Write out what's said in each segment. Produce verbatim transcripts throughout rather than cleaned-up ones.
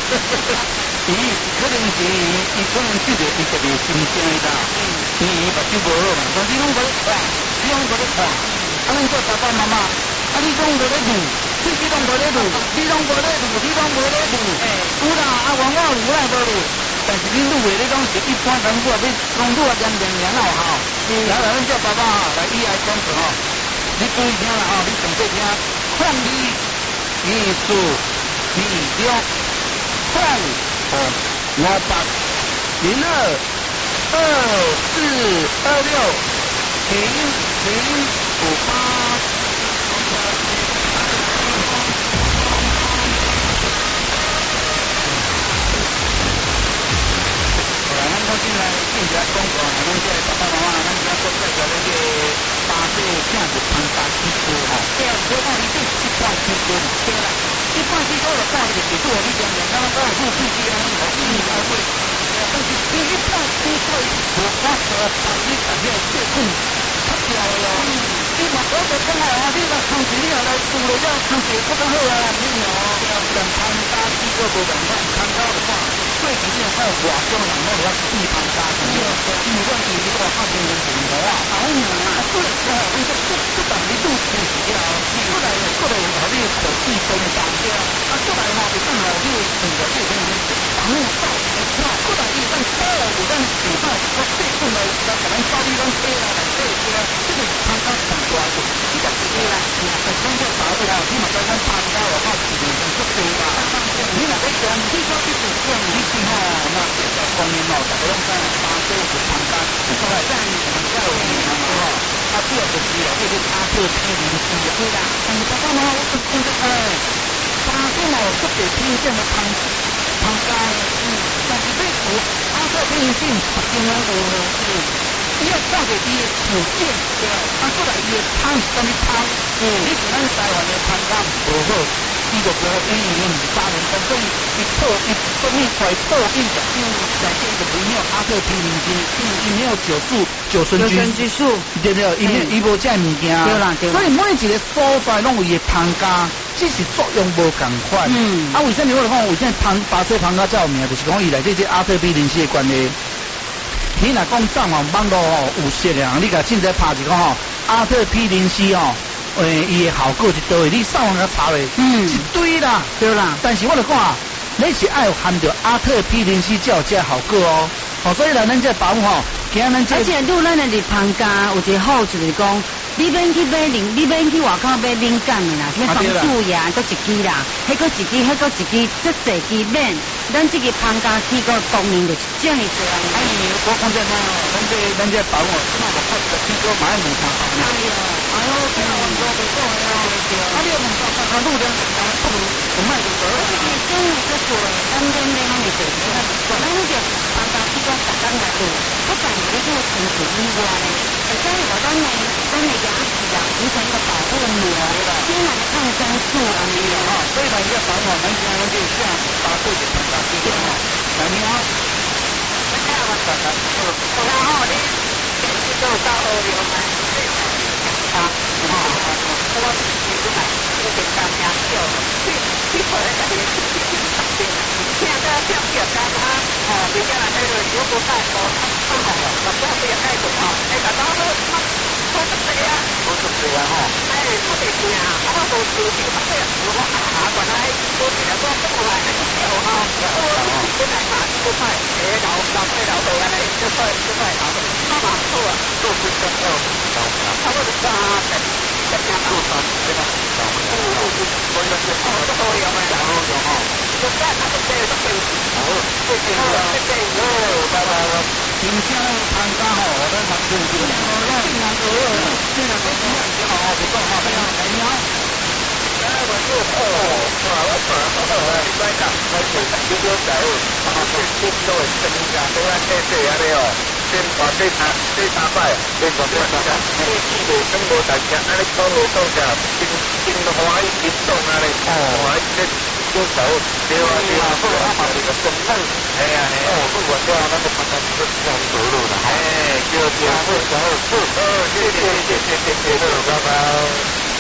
伊可能是伊可能记得伊特别新鲜的啦，伊目睭无好嘛，但是拢无咧看，你拢无咧看，啊，恁做爸爸妈妈，啊，你拢无咧录，你你拢无咧录，你拢无咧录，你拢无咧录，有啦，啊，往往有啦无录，但是你录的你讲是一般人做，你讲录啊连连连好好，然后咱做爸爸来以来讲说吼，你注意听啦吼，你详细听，创意艺术艺术。创哦，五八零二二四二六零零五八。好啦，咱看进来进来讲讲，咱这爸爸妈妈，咱今仔介绍咱这八岁正是参加基础吼，对啊，我讲伊这一般基础对啦。一般基础就看伊个技术，你讲讲，咱讲入数据啊，好易啊会，但是你一般基础无法说把你感觉最近太屌了，你嘛我就讲啊，你若长期你若来做了，要长期不得好啊，你哦，但参加机构无共款，参加的话，最近你看外乡人拢要去参加，因为因为阮是迄个汉人人群无啊，啊，我们啊，出来之后，你就不不但你入出去了，出来出来有你手机分享。啊，过来吼，就讲吼，你整个这种防护罩，那过来伊咱车有咱地方，我最近来来可能招你咱车啦，来这些，这个参加很多的，你讲这个啦，你讲这个打的啦，你嘛在咱参加的话，是认真做对啦。你若在讲，你说你是讲你是吼，那这个观念吼，大家拢在打这个参加，出来咱参加有名吼，啊，主要就是哦，这个阿特批零机啊，对啦，但是大家嘛，我真的哎。八仙哦，特别推荐的汤汤干，嗯，但是这个阿特平性不经常有是，你要看着伊的条件，对吧？啊，过来伊的汤是什么汤？嗯，你是咱台湾的汤干不好，伊就无因为伊唔是杀人工，所以伊破伊什么块破印的，嗯，但是伊就没有阿特平灵机，嗯，伊没有九素九醇激素，对对，伊没伊无这物件，对啦对啦，所以每一个所在拢有伊的汤干。只是作用无共款，嗯，啊，为什么我来讲？为什么旁巴西旁家这有名？就是讲伊内底这阿特比林斯的关系。你若讲上网网络吼有色啊，你甲凊彩拍一个吼阿特比林斯吼，诶，伊的效果是倒位？你上网甲查咧，嗯，一堆啦，对啦。但是我来讲啊，你是爱含着阿特比林斯才有这效果哦。哦，所以来咱这保护吼，今咱这而且如果咱的旁家有一个好处就是讲。你免去买零，你免去外口买敏感的啦，什么防蛀牙，搁一支啦，迄搁一支，迄搁一支，这侪支免。咱这个旁家机构当然就是这样子啊。哎，我讲这呢，咱这咱这保护，那我靠这个机构买门上好呢。哎呀，哎呦，这样我不错呀。啊，你门上上路的，不如我卖就得了。这个真的是说，咱咱咱那个，咱那个旁家机构打单来做，不但你这个成本以外呢，而且我咱呢，咱的牙齿啊形成一个保护膜，天然的抗生素啊，没有哈，所以呢，一个保护门前就这样打过去参加机构哈。那你好，大家好，大家好，我然后你这次就到二六嘛，啊，好，我自己就买，我给大家就去去回来的，去去去打电，现在这样表单啊，哦，比较来那个如果带我，看好了，我不要不要带走啊，哎，大家都他。我是谁呀？我是谁呀？哈！哎，我是谁呀？我都是谁？我是我啊！原来我是那个不来那个时候哈，我本来嘛就快，哎，老老快老头啊，来就快就快老头，那嘛好啊，都是这样，差不多是啊，在在家做啥？对吧？哦哦哦，所以说哦，这都有嘛，然后有哈，就在那个这个对，哦，对对对对，哦，拜拜了。今天参加吼，我们蛮认真的。哦，那非常多，非常多，挺好，不错哈，非常好，你好。哎，我是哦，是吧？我是哦，你来讲，我是有有在哦，啊，这这都是真的，都在这这样的哦。先把这三这三摆，这个这三摆，这这生活大家，安尼讲路讲下，真真欢喜激动啊嘞，哦，欢喜这。就走，对啊对啊，好啊嘛，这个生态，哎呀哎呀，不管对啊，那个反正是这样走路的，哎，就这样，好，好，好，谢谢谢谢谢谢，拜拜。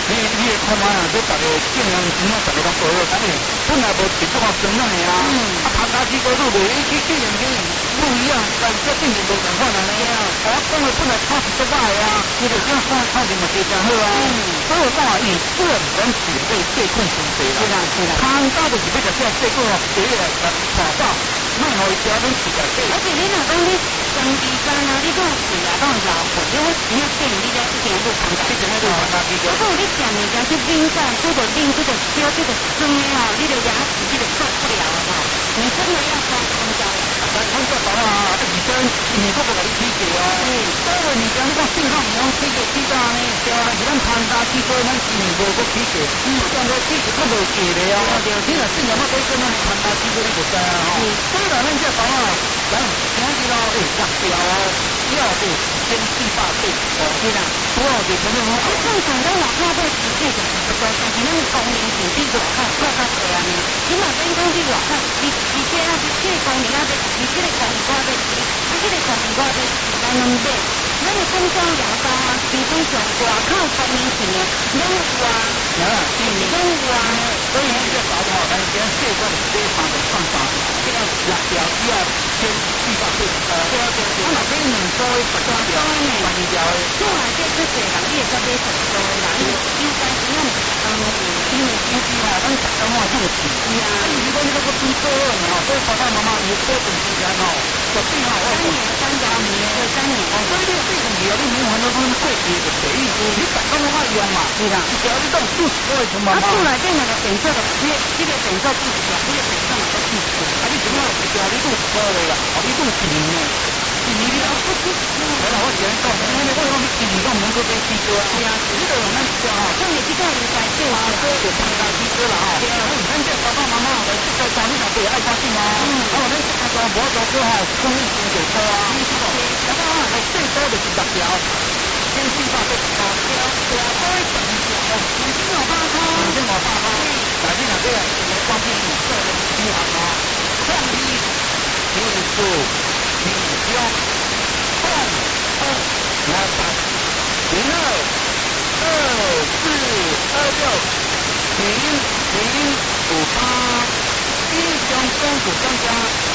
你你会看嘛？这大家经营钱啊，大家拢做好，但是本来无直接话生产的啊。嗯。啊，旁家几个路袂去经营经营不一样，但这经营无同款安尼啊。我讲的本来炒是足歹啊，你就这样看炒是嘛非常好啊。嗯。所以我讲啊，以个人是对细菌上济啦。是啦是啦。旁家就是要甲这细菌哦，第一个甲炒到，莫互伊食恁自家底。而且你若讲你长期间啊，你讲是啊，讲老婆，你我钱啊挣，你咧一定要旁家，一定要旁家几个。如果你食物件去敏感，这个冷，这个烧，这个酸的哦，你的牙齿你就受不了了哈。你真的要靠旁家。来，看这房啊，啊，医生，你都不给你体检哦。嗯。所以你讲你讲健康你讲体检体检呢，对啊，是咱旁家几个咱是无个体检，嗯，这样个体检较无价的哦。对对。你若真正要买跟咱旁家几个你就知啊吼。嗯。所以啦，咱这房啊，咱今日咯，诶，六条哦，要是千四百八哦，对啦，多少就可能我。啊，正常咱外口买实际就是不多，但是咱工龄是比外口更较多安尼。起码咱讲去外口，你而且啊，是这个工龄啊，你这个工龄我要吃，啊，这个工龄我要吃，咱能买。咱的工商药包啊，基本上外口工龄前的，拢有啊，啊，是拢有啊。所以这个搞不好，咱今细管非常的放大，这个六条只要千四百八，呃，对啊对对。啊，这两周的十条，十二条的。出来这这些人，你也说买很多啦，因为应该是用嗯，因为经济嘛，咱大家话用起。是啊。如果你那个做做二年哦，所以爸爸妈妈有多种时间哦，绝对哦，三年、三年、对三年哦，所以你这种药你没有很多都是贵些的，便宜，你大家拢爱用嘛。是啦。只要你这种做实的什么嘛。啊，出来这两个检测的，这这个检测做实的，这个检测嘛都做实的。啊，你怎么一条你做实的啦？啊，你做便宜呢？便宜了不出。我啦，我只能讲，因为我讲你便宜讲能够买几多啊？是啊，这个我们讲哦，像你这个应该对啊，所以就参加几多啦哈。对啊，咱这爸爸妈妈来这个家，你若对爱关心哦。嗯。啊，咱这个无做过吼，可以先就多啊。嗯，是的。爸爸妈妈最多就是六条，千四百八十条。对啊，对啊，所以等于是哦，两千五百块。两千五百块。但你若这个关心你个人银行哦，创立民主民众共二两百零二二四二六零零五八英雄公主专家。